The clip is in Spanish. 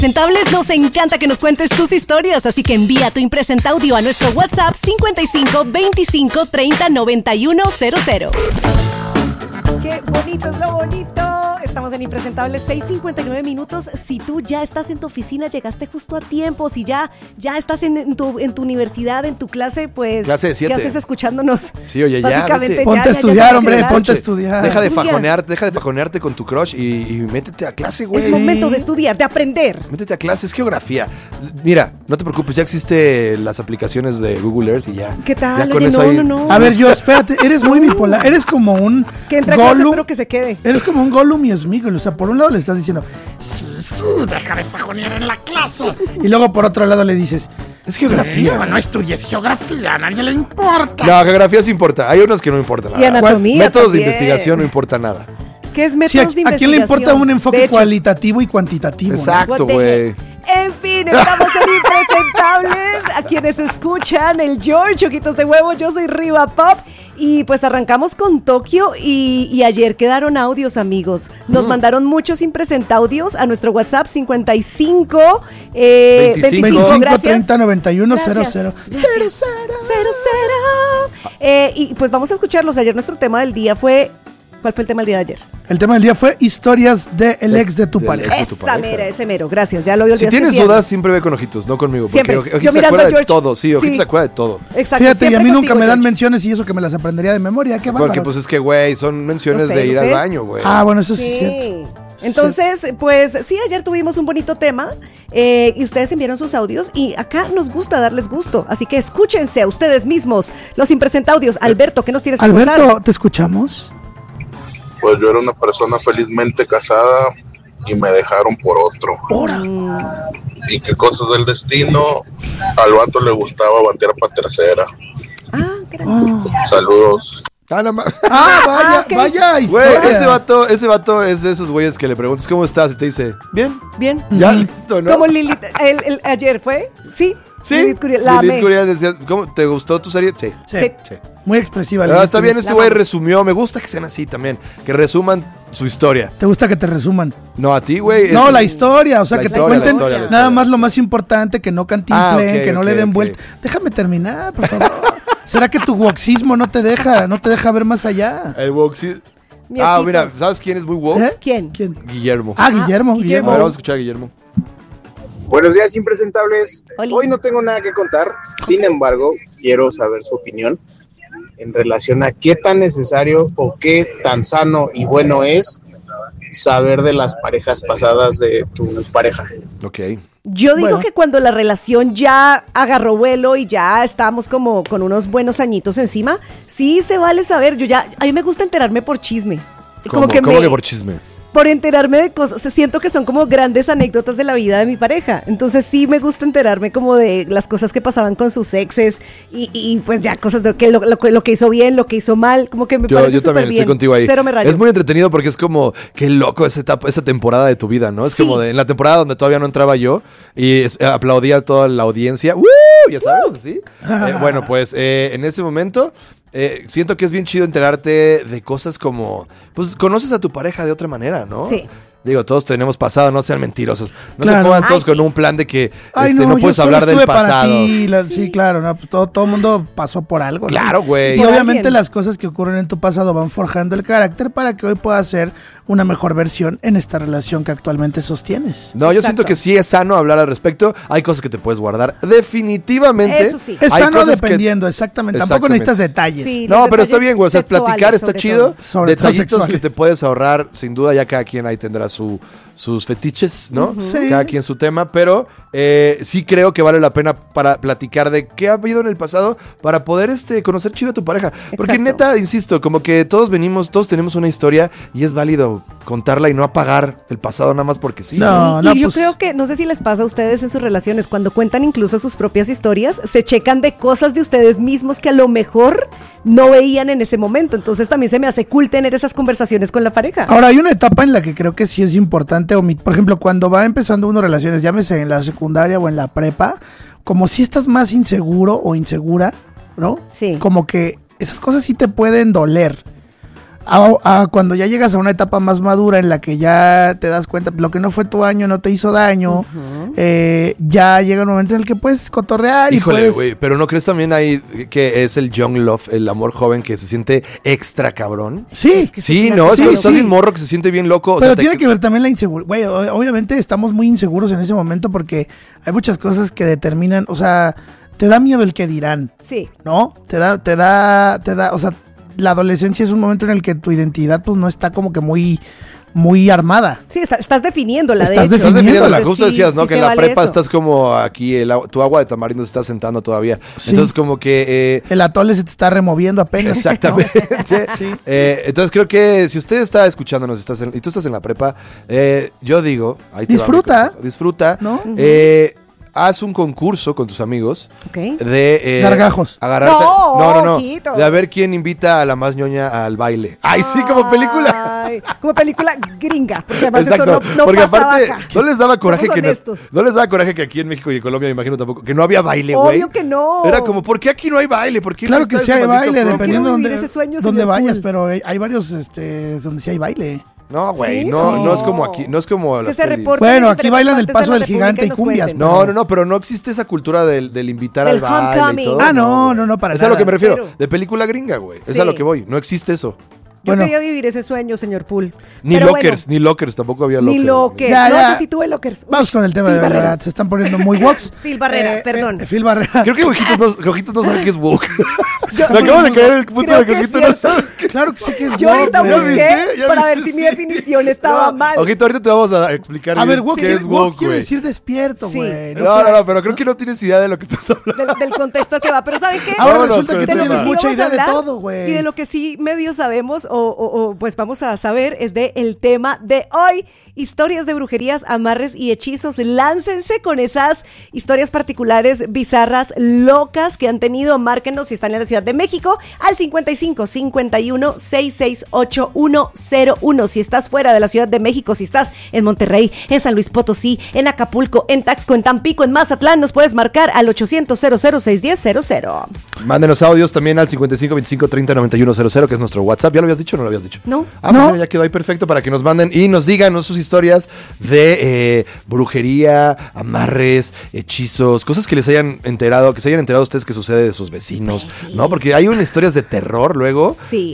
Impresentables, nos encanta que nos cuentes tus historias, así que envía tu impresenta audio a nuestro WhatsApp 55 25 30 91 00. ¡Qué bonito es lo bonito! Estamos en Impresentables, 6:59 minutos. Si tú ya estás en tu oficina, llegaste justo a tiempo. Si ya estás en tu universidad, en tu clase, pues... Clase de 7. ¿Qué haces escuchándonos? Sí, oye, básicamente, ponte a estudiar, hombre, ponte a estudiar. Deja de fajonearte con tu crush y métete a clase, güey. Es momento de estudiar, de aprender. Métete a clase, es geografía. Mira, no te preocupes, ya existen las aplicaciones de Google Earth y ya. ¿Qué tal? Ya con Oye, eso no. A ver, yo, espérate, eres muy bipolar. Eres como un Que entre a clase, Gollum. pero que se quede. Eres como un Gollum y Sméagol. O sea, por un lado le estás diciendo, sí, Deja de fajonear en la clase. y luego por otro lado le dices, es geografía. No estudies geografía, a nadie le importa. No, geografía sí importa. Hay unas que no importan nada. Y anatomía Métodos de también. investigación no importa nada. ¿Qué es sí, métodos de ¿a quién le importa un enfoque De hecho, cualitativo y cuantitativo? Exacto, What the güey. heck. En fin, estamos en Impresentables. A quienes escuchan, el George, Ojitos de Huevo, yo soy Riva Pop. Y pues arrancamos con Tokio y ayer quedaron audios, amigos. Nos mandaron muchos impresentaudios a nuestro WhatsApp 55 25, gracias. 30 91 Gracias. 00. Gracias. 00. Y pues vamos a escucharlos. Ayer nuestro tema del día fue... ¿Cuál fue el tema del día de ayer? El tema del día fue historias del ex de tu del pareja. ex de tu Esa pareja. mera, ese mero. Gracias, ya lo había Si olvidado. tienes dudas, siempre ve con Ojitos, no conmigo. Porque Siempre. Ojitos Yo se mirando acuerda a de George. todo. Sí, Ojitos Sí. se acuerda de todo. Exacto. Fíjate, y a siempre mí nunca contigo, me dan George. menciones y eso que me las aprendería de memoria. Qué bárbaro. Porque pues es que, güey, son menciones Lo sé, de ir lo al sé. baño, güey. Ah, bueno, eso sí es Sí. cierto. Entonces, pues sí, ayer tuvimos un bonito tema y ustedes enviaron sus audios y acá nos gusta darles gusto. Así que escúchense a ustedes mismos los impresentaudios. Alberto, ¿qué nos tienes que Alberto, contar? ¿te escuchamos? Pues yo era una persona felizmente casada y me dejaron por otro. Y qué cosas del destino, al vato le gustaba batear para tercera. Gracias. Saludos. Ah, ok. vaya Güey, historia. ese vato es de esos güeyes que le preguntas ¿cómo estás? Y te dice, bien, Bien. ya listo, ¿no? Como Lilith, ayer fue, sí. Sí, Lilith Curiel, la Lilith amé. Curiel decía, ¿cómo te gustó tu serie? Sí. Sí. Sí. Muy expresiva. Ah, Lili. está bien, este La güey amamos. resumió, me gusta que sean así también, que resuman su historia. ¿Te gusta que te resuman? No, a ti, güey. No, eso la es- historia, o sea, La que historia, te la cuenten historia, la nada historia. más lo más importante, que no cantinflen, ok, que no ok, le den ok. vuelta. Déjame terminar, por favor. ¿Será que tu woxismo no te deja ver más allá? El woke, sí. Mietitos. Mira, ¿sabes quién es muy woke? ¿Eh? ¿Quién? Guillermo. Guillermo. Guillermo. A ver, vamos a escuchar a Guillermo. Buenos días, impresentables. Oli. Hoy no tengo nada que contar, sin embargo, quiero saber su opinión en relación a qué tan necesario o qué tan sano y bueno es saber de las parejas pasadas de tu pareja. Ok. Yo digo Bueno. que cuando la relación ya agarró vuelo y ya estamos como con unos buenos añitos encima, sí se vale saber. A mí me gusta enterarme por chisme. ¿Cómo que por chisme? Por enterarme de cosas, siento que son como grandes anécdotas de la vida de mi pareja. Entonces sí me gusta enterarme como de las cosas que pasaban con sus exes y pues ya cosas de lo que hizo bien, lo que hizo mal, como que me parece Yo también súper estoy bien. contigo ahí. Cero me rayo. Es muy entretenido porque es como, qué loco esa temporada de tu vida, ¿no? Es Sí. como en la temporada donde todavía no entraba yo y aplaudía a toda la audiencia. ¡Woo! Ya sabes, ¿sí? Bueno, pues en ese momento siento que es bien chido enterarte de cosas como, pues conoces a tu pareja de otra manera, ¿no? Sí. Digo, todos tenemos pasado, no sean mentirosos. No Claro. se pongan todos Ay, con sí. un plan de que Ay, no yo puedes solo hablar del estuve para pasado. ti, sí, claro, no, pues todo el mundo pasó por algo, ¿no? Claro, güey. Y Por obviamente alguien. las cosas que ocurren en tu pasado van forjando el carácter para que hoy puedas ser una mejor versión en esta relación que actualmente sostienes. No, yo Exacto. siento que sí es sano hablar al respecto. Hay cosas que te puedes guardar. Definitivamente. Eso sí. Es hay sano cosas que- dependiendo, exactamente. Tampoco necesitas detalles. Sí. No, Los pero está detalles bien, güey. O sea, sexuales, platicar está sobre chido. todo. Sobre todo Detallitos que sexuales. te puedes ahorrar, sin duda, ya cada quien ahí tendrá sus fetiches, ¿no? Sí. Cada quien su tema, pero sí creo que vale la pena para platicar de qué ha habido en el pasado para poder conocer chido a tu pareja. Porque Exacto. neta, insisto, como que todos tenemos una historia y es válido contarla y no apagar el pasado nada más porque sí. No, y yo pues, creo que, no sé si les pasa a ustedes en sus relaciones, cuando cuentan incluso sus propias historias, se checan de cosas de ustedes mismos que a lo mejor no veían en ese momento. Entonces también se me hace cool tener esas conversaciones con la pareja. Ahora, hay una etapa en la que creo que sí es importante por ejemplo, cuando va empezando uno relaciones, llámese en la secundaria o en la prepa, como si estás más inseguro o insegura, ¿no? Sí. Como que esas cosas sí te pueden doler. a cuando ya llegas a una etapa más madura en la que ya te das cuenta, lo que no fue tu año no te hizo daño, ya llega un momento en el que puedes cotorrear. Híjole, y puedes... güey, pero ¿no crees también ahí que es el young love, el amor joven que se siente extra cabrón? Sí, Sí, ¿no? Es cuando estás bien morro que se siente bien loco. Pero tiene que ver también la inseguridad. Güey, obviamente estamos muy inseguros en ese momento porque hay muchas cosas que determinan, o sea, te da miedo el que dirán. Sí. ¿No? Te da, o sea, la adolescencia es un momento en el que tu identidad pues no está como que muy armada. Sí, estás definiéndola, Estás de hecho. Estás definiendo la Entonces, justo sí, decías, ¿no? sí Que se en la vale prepa eso. estás como aquí, tu agua de tamarindo se está sentando todavía. Sí. Entonces como que... El atole se te está removiendo apenas. Exactamente. Sí. Entonces creo que si usted está escuchándonos y tú estás en la prepa, yo digo, ahí te va mi Disfruta. consejo. Disfruta. ¿No? Haz un concurso con tus amigos Ok. de Gargajos. agarrarte. No. ojitos. De a ver quién invita a la más ñoña al baile. Ay, sí, como película. Ay, como película gringa. Porque además Exacto, eso no porque pasaba aparte acá. no les daba coraje Somos que honestos. no les daba coraje que aquí en México y en Colombia, me imagino tampoco, que no había baile, güey. Obvio que no. Era como, ¿por qué aquí no hay baile? ¿Por qué Claro no que está sí ese hay maldito baile, prom? dependiendo Quiero de vivir ese sueño, dónde señor vayas, Pool. pero hay varios donde sí hay baile. No, güey, ¿Sí? no es como aquí, no es como Que las se pelis. reporten Bueno, en aquí diferentes bailan el partes paso de la del gigante República y nos cumbias, cuenten. No, pero no existe esa cultura del invitar Del al baile y homecoming. todo. Ah, no, para Es a lo nada. que me refiero, Cero. de película gringa, güey. Es Sí. a lo que voy, no existe eso. Yo Bueno. quería vivir ese sueño, señor Pool. Ni Pero lockers, ni lockers, tampoco había Ni lockers. lockers. Ya, No, ya. yo sí tuve lockers. Vamos con el tema Phil de Barrera. verdad. Se están poniendo muy woks. Phil Barrera, perdón. Phil Barrera. Creo que Cojitos no sabe qué es woke. Yo- Me acabo de caer el punto Creo de que Cojitos es no cierto. sabe qué es. Claro que sí que es Yo ahorita woke, ¿Ya güey. busqué viste? para ver si Sí. mi definición estaba mal. Ojito, ahorita te vamos a explicar A bien ver, woke qué es woke, quiere güey. decir despierto, Sí. güey. No, pero creo que no tienes idea de lo que estás hablando. Del contexto al que va. Pero ¿saben qué? Ahora Vámonos resulta con que el tú tema. tienes mucha vamos a idea de hablar todo, güey. Y de lo que sí medio sabemos o pues vamos a saber es de el tema de hoy. Historias de brujerías, amarres y hechizos. Láncense con esas historias particulares, bizarras, locas que han tenido. Márquenos si están en la Ciudad de México al 55 51 66 8101. Si estás fuera de la Ciudad de México, si estás en Monterrey, en San Luis Potosí, en Acapulco, en Taxco, en Tampico, en Mazatlán, nos puedes marcar al 800-00-610-00. Mándenos audios también al 55 25 30 91 00, que es nuestro WhatsApp. ¿Ya lo habías dicho o no lo habías dicho? No. Ah, No. pues ya quedó ahí perfecto para que nos manden y nos digan, ¿no?, sus historias de brujería, amarres, hechizos, cosas que se hayan enterado ustedes que sucede de sus vecinos, ¿no? Porque hay unas historias de terror luego. Sí.